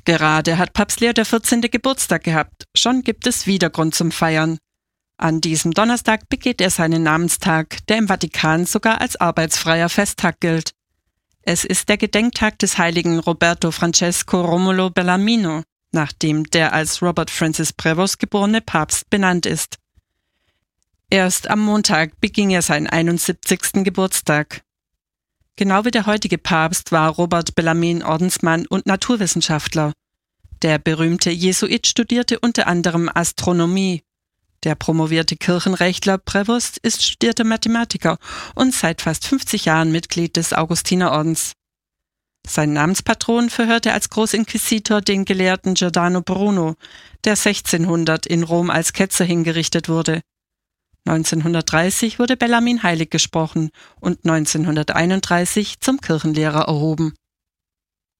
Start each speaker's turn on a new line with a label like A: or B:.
A: Gerade hat Papst Leo XIV. Geburtstag gehabt. Schon gibt es wieder Grund zum Feiern. An diesem Donnerstag begeht er seinen Namenstag, der im Vatikan sogar als arbeitsfreier Festtag gilt. Es ist der Gedenktag des heiligen Roberto Francesco Romolo Bellarmino, nach dem der als Robert Francis Prevost geborene Papst benannt ist. Erst am Montag beging er seinen 71. Geburtstag. Genau wie der heutige Papst war Robert Bellarmin Ordensmann und Naturwissenschaftler. Der berühmte Jesuit studierte unter anderem Astronomie. Der promovierte Kirchenrechtler Prevost ist studierter Mathematiker und seit fast 50 Jahren Mitglied des Augustinerordens. Sein Namenspatron verhörte als Großinquisitor den Gelehrten Giordano Bruno, der 1600 in Rom als Ketzer hingerichtet wurde. 1930 wurde Bellarmin heilig gesprochen und 1931 zum Kirchenlehrer erhoben.